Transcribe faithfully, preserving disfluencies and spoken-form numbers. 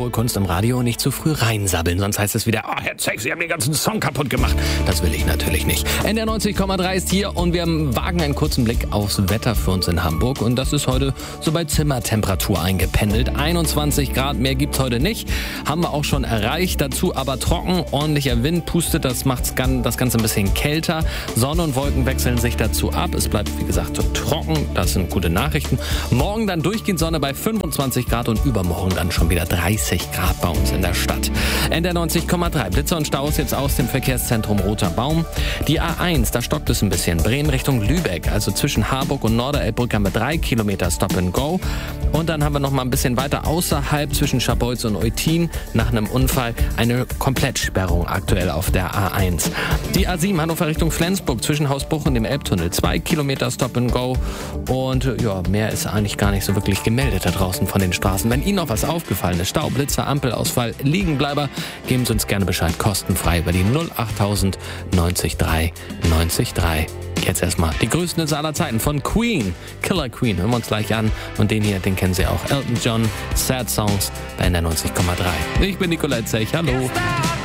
Hohe Kunst im Radio, nicht zu früh reinsabbeln, sonst heißt es wieder, oh, Herr Zeck, Sie haben den ganzen Song kaputt gemacht. Das will ich natürlich nicht. N D R neunzig Komma drei ist hier und wir wagen einen kurzen Blick aufs Wetter für uns in Hamburg. Und das ist heute so bei Zimmertemperatur eingependelt. einundzwanzig Grad, mehr gibt's heute nicht. Haben wir auch schon erreicht. Dazu aber trocken, ordentlicher Wind pustet, das macht das Ganze ein bisschen kälter. Sonne und Wolken wechseln sich dazu ab. Es bleibt, wie gesagt, so trocken. Das sind gute Nachrichten. Morgen dann durchgehend Sonne bei fünfundzwanzig Grad und übermorgen dann schon wieder dreißig Grad bei uns in der Stadt. N D R neunzig Komma drei. Blitzer und Staus jetzt aus dem Verkehrszentrum Roter Baum. Die A eins, da stockt es ein bisschen. Bremen Richtung Lübeck, also zwischen Harburg und Norderelbbrück haben wir drei Kilometer Stop and Go. Und dann haben wir noch mal ein bisschen weiter außerhalb zwischen Scharbeutz und Eutin nach einem Unfall eine Komplettsperrung aktuell auf der A eins. Die A sieben Hannover Richtung Flensburg zwischen Hausbruch und dem Elbtunnel. Zwei Kilometer Stop and Go. Und ja, mehr ist eigentlich gar nicht so wirklich gemeldet da draußen von den Straßen. Wenn Ihnen noch was aufgefallen ist, Stau, Blitzer, Ampelausfall, Liegenbleiber, geben Sie uns gerne Bescheid, kostenfrei über die null achttausend neunzig drei neunzig drei. Jetzt erstmal die größten Hits aller Zeiten von Queen. Killer Queen, hören wir uns gleich an. Und den hier, den kennen Sie auch. Elton John, Sad Songs bei N D R neunzig Komma drei. Ich bin Nicolette Zech, hallo.